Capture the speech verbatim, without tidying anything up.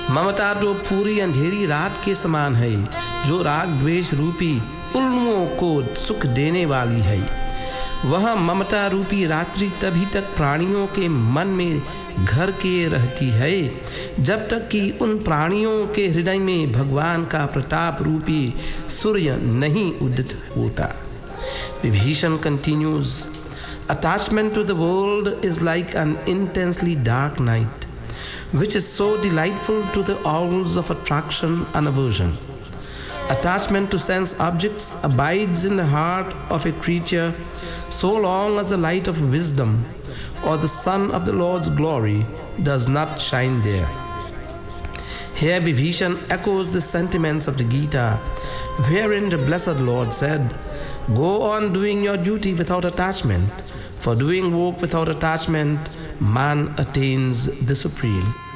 ममता तो पूरी अंधेरी रात के समान है, जो राग द्वेष रूपी उल्लुओं को सुख देने वाली है। वह ममता रूपी रात्रि तभी तक प्राणियों के मन में घर किए रहती है जब तक कि उन प्राणियों के हृदय में भगवान का प्रताप रूपी सूर्य नहीं उदित होता। Vibhishan continues, attachment to the world is like an intensely dark night, which is so delightful to the owls of attraction and aversion. Attachment to sense objects abides in the heart of a creature so long as the light of wisdom or the sun of the Lord's glory does not shine there. Here Vibhishan echoes the sentiments of the Gita, wherein the blessed Lord said, "Go on doing your duty without attachment, for doing work without attachment, man attains the supreme."